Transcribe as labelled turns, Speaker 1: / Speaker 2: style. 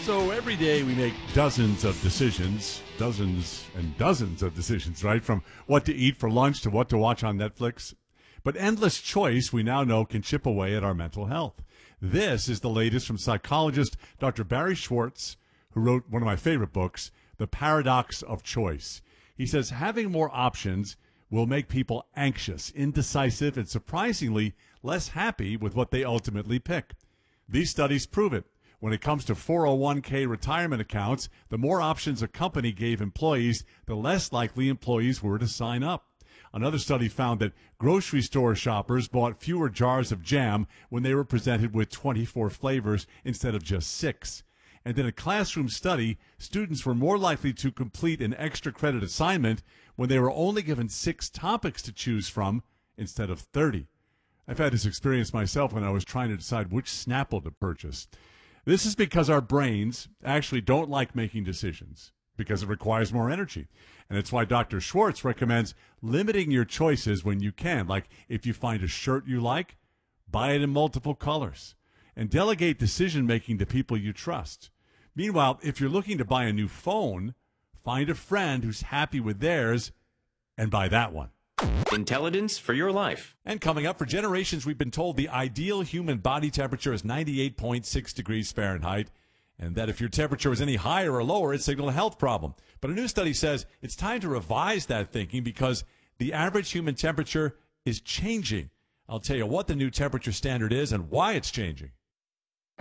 Speaker 1: So every day we make dozens and dozens of decisions, right? From what to eat for lunch to what to watch on Netflix. But endless choice, we now know, can chip away at our mental health. This is the latest from psychologist Dr. Barry Schwartz, who wrote one of my favorite books, The Paradox of Choice. He says having more options will make people anxious, indecisive, and surprisingly less happy with what they ultimately pick. These studies prove it. When it comes to 401k retirement accounts, the more options a company gave employees, the less likely employees were to sign up. Another study found that grocery store shoppers bought fewer jars of jam when they were presented with 24 flavors instead of just 6. And in a classroom study, students were more likely to complete an extra credit assignment when they were only given 6 topics to choose from instead of 30. I've had this experience myself when I was trying to decide which Snapple to purchase. This is because our brains actually don't like making decisions because it requires more energy. And it's why Dr. Schwartz recommends limiting your choices when you can. Like if you find a shirt you like, buy it in multiple colors. And delegate decision-making to people you trust. Meanwhile, if you're looking to buy a new phone, find a friend who's happy with theirs and buy that one.
Speaker 2: Intelligence for your life.
Speaker 1: And coming up, for generations, we've been told the ideal human body temperature is 98.6 degrees Fahrenheit, and that if your temperature is any higher or lower, it signals a health problem. But a new study says it's time to revise that thinking because the average human temperature is changing. I'll tell you what the new temperature standard is and why it's changing.